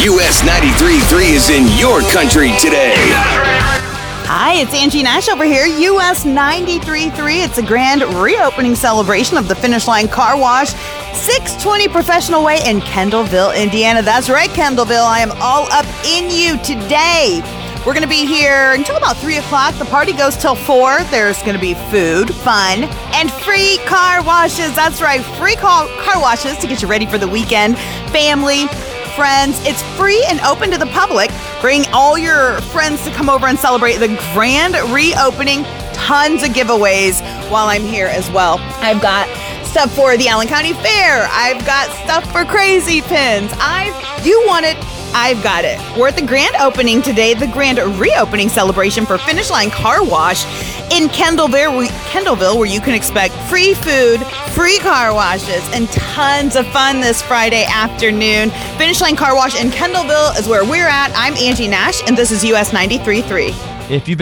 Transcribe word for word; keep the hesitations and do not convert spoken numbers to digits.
U S ninety-three point three is in your country today. Hi, it's Angie Nash over here, U S ninety-three point three. It's a grand reopening celebration of the Finish Line Car Wash, six twenty Professional Way in Kendallville, Indiana. That's right, Kendallville. I am all up in you today. We're going to be here until about three o'clock. The party goes till four. There's going to be food, fun, and free car washes. That's right, free car, car washes to get you ready for the weekend. Family, friends. It's free and open to the public. Bring all your friends to come over and celebrate the grand reopening. Tons of giveaways while I'm here as well. I've got stuff for the Allen County Fair. I've got stuff for Crazy Pins. I've, you want it, I've got it. We're at the grand opening today, the grand reopening celebration for Finish Line Car Wash in Kendallville, Kendallville, where you can expect free food, free car washes, and tons of fun this Friday afternoon. Finish Line Car Wash in Kendallville is where we're at. I'm Angie Nash, and this is U S ninety-three point three. If you've